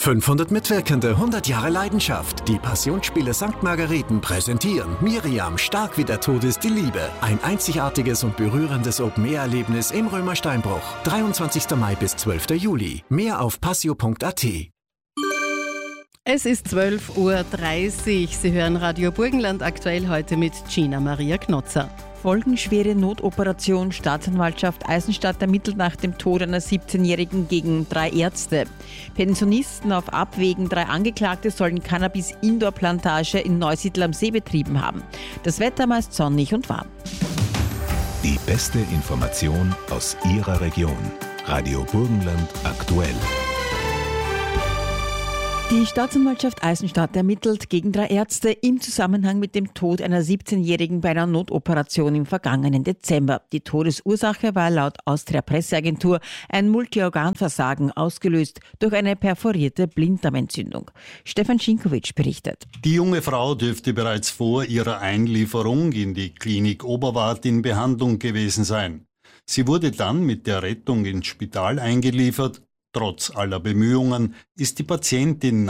500 Mitwirkende, 100 Jahre Leidenschaft. Die Passionsspiele St. Margareten präsentieren Miriam, stark wie der Tod ist die Liebe. Ein einzigartiges und berührendes Open-Air-Erlebnis im Römersteinbruch. 23. Mai bis 12. Juli. Mehr auf passio.at. Es ist 12.30 Uhr. Sie hören Radio Burgenland aktuell heute mit Gina Maria Knotzer. Folgenschwere Notoperation. Staatsanwaltschaft Eisenstadt ermittelt nach dem Tod einer 17-Jährigen gegen 3 Ärzte. Pensionisten auf Abwägen. 3 Angeklagte sollen Cannabis-Indoor-Plantage in Neusiedl am See betrieben haben. Das Wetter meist sonnig und warm. Die beste Information aus Ihrer Region. Radio Burgenland aktuell. Die Staatsanwaltschaft Eisenstadt ermittelt gegen 3 Ärzte im Zusammenhang mit dem Tod einer 17-Jährigen bei einer Notoperation im vergangenen Dezember. Die Todesursache war laut Austria Presseagentur ein Multiorganversagen, ausgelöst durch eine perforierte Blinddarmentzündung. Stefan Schinkowitsch berichtet. Die junge Frau dürfte bereits vor ihrer Einlieferung in die Klinik Oberwart in Behandlung gewesen sein. Sie wurde dann mit der Rettung ins Spital eingeliefert. Trotz aller Bemühungen ist die Patientin